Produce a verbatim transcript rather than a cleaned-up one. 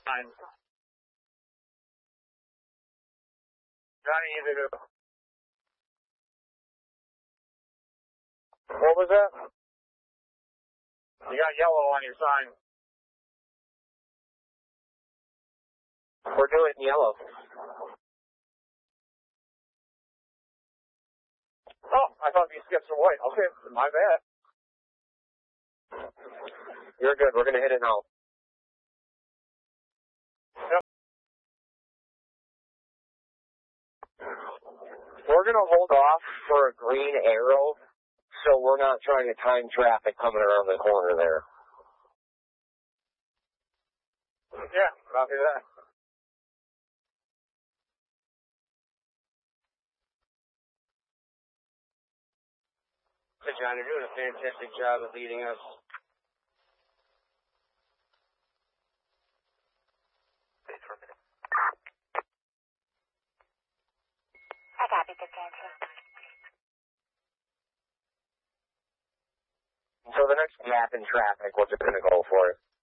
Fine. Johnny, either do. What was that? You got yellow on your sign. We're doing yellow. Oh, I thought you skipped some white. Okay, my bad. You're good. We're going to hit it now. Yep. We're going to hold off for a green arrow, so we're not trying to time traffic coming around the corner there. Yeah, copy that. So, John, you're doing a fantastic job of leading us. I copy this answer. So the next gap in traffic, we're just going to go for it.